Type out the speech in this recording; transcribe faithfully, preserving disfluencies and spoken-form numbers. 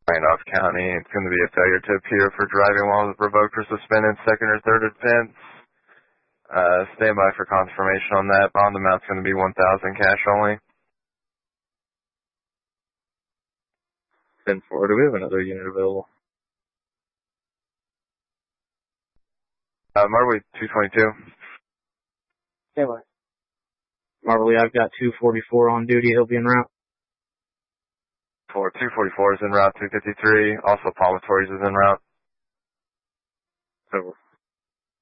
Randolph County. It's going to be a failure to appear for driving while revoked or suspended, second or third offense. Uh, stand by for confirmation on that. Bond amount's going to be one thousand cash only. ten four, do we have another unit available? Uh, Marley two twenty-two. Stand by. Marley, I've got two forty-four on duty. He'll be en route. For two forty-four is en route. two fifty-three. Also, Palmatories is en route. Over.